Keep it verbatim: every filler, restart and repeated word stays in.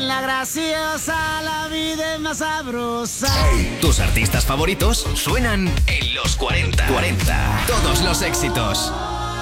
en la graciosa la vida es más sabrosa. Tus artistas favoritos suenan en los cuarenta. cuarenta. Todos los éxitos.